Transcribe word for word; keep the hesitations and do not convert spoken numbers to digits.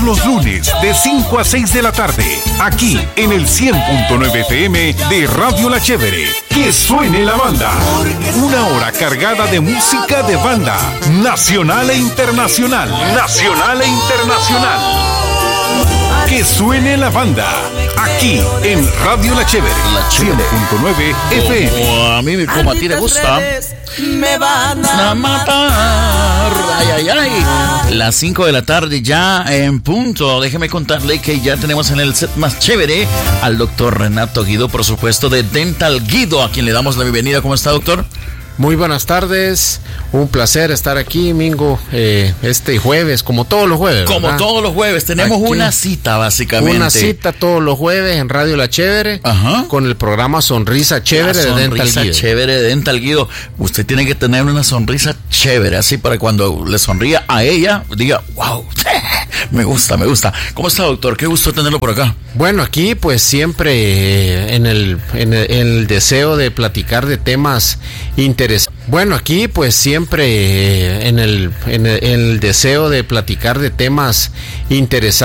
los lunes de cinco a seis de la tarde, aquí en el cien punto nueve F M de Radio La Chévere. Que suene la banda. Una hora cargada de música de banda, nacional e internacional. Nacional e internacional. Que suene la banda. Aquí en Radio La Chévere, cien punto nueve F M. Oh, a mí, como a ti le gusta, me van a matar. Ay, ay, ay. Las cinco de la tarde ya en punto. Déjeme contarle que ya tenemos en el set más chévere al doctor Renato Guido, por supuesto, de Dental Guido, a quien le damos la bienvenida. ¿Cómo está, doctor? Muy buenas tardes, un placer estar aquí, Mingo, eh, este jueves, como todos los jueves. Como ¿verdad? todos los jueves, tenemos Aquí, una cita básicamente. Una cita todos los jueves en Radio La Chévere. Ajá. Con el programa Sonrisa Chévere La de Dental sonrisa Guido. Chévere de Dental Guido. Usted tiene que tener una sonrisa chévere, así para cuando le sonría a ella, diga, wow, me gusta, me gusta. ¿Cómo está, doctor? Qué gusto tenerlo por acá. Bueno, aquí pues siempre eh, en, el, en, el, en el deseo de platicar de temas interesantes. Bueno, aquí pues siempre eh, en, el, en, el, en el deseo de platicar de temas interesantes.